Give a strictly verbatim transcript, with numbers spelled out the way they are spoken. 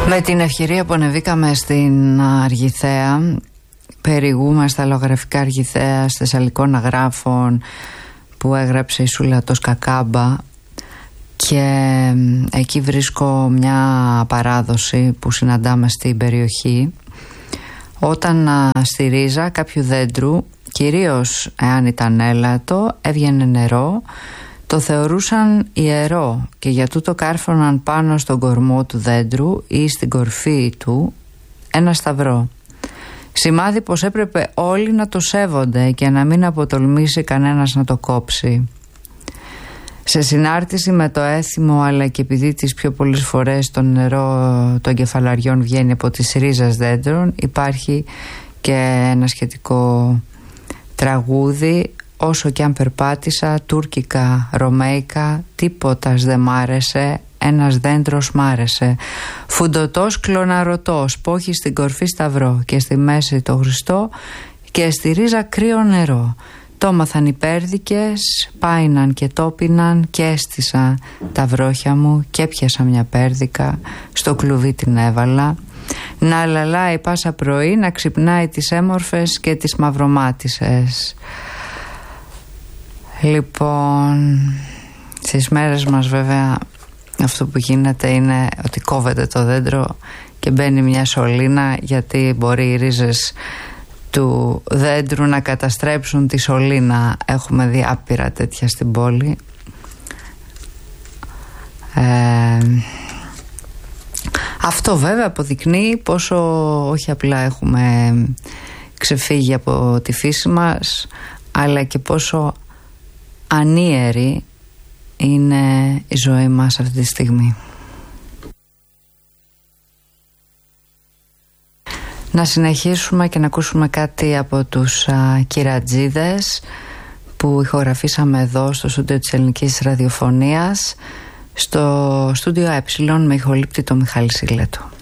Με την ευκαιρία που ανεβήκαμε στην Αργιθέα, περιγούμε στα λογογραφικά Αργιθέας Θεσσαλικών Αγράφων που έγραψε η Σούλα το Σκακάμπα, και εκεί βρίσκω μια παράδοση που συναντάμε στην περιοχή. Όταν στη ρίζα κάποιου δέντρου, κυρίως εάν ήταν έλατο, έβγαινε νερό, το θεωρούσαν ιερό και για τούτο κάρφωναν πάνω στον κορμό του δέντρου ή στην κορφή του ένα σταυρό. Σημάδι πως έπρεπε όλοι να το σέβονται και να μην αποτολμήσει κανένας να το κόψει. Σε συνάρτηση με το έθιμο, αλλά και επειδή τις πιο πολλές φορές το νερό των κεφαλαριών βγαίνει από τις ρίζες δέντρων, υπάρχει και ένα σχετικό τραγούδι: όσο κι αν περπάτησα, τουρκικά, ρωμαϊκά, τίποτας δεν μ' άρεσε, ένας δέντρος μ' άρεσε. Φουντωτός κλωναρωτός, πόχι στην κορφή σταυρό και στη μέση το Χριστό και στη ρίζα κρύο νερό. Το μάθαν οι πέρδικες, πάιναν και τόπιναν και έστησα τα βρόχια μου και έπιασα μια πέρδικα, στο κλουβί την έβαλα. Να λαλάει πάσα πρωί, να ξυπνάει τις έμορφες και τις μαυρομάτισες. Λοιπόν, στις μέρες μας βέβαια αυτό που γίνεται είναι ότι κόβεται το δέντρο και μπαίνει μια σωλήνα, γιατί μπορεί οι ρίζες του δέντρου να καταστρέψουν τη σωλήνα. Έχουμε δει άπειρα τέτοια στην πόλη. ε, Αυτό βέβαια αποδεικνύει πόσο όχι απλά έχουμε ξεφύγει από τη φύση μας, αλλά και πόσο ανίερη είναι η ζωή μας αυτή τη στιγμή. Να συνεχίσουμε και να ακούσουμε κάτι από τους α, Κυρατζίδες που ηχογραφήσαμε εδώ στο στούντιο της Ελληνικής Ραδιοφωνίας, στο στούντιο Ε με ηχολήπτη το Μιχάλη Σιλέτο.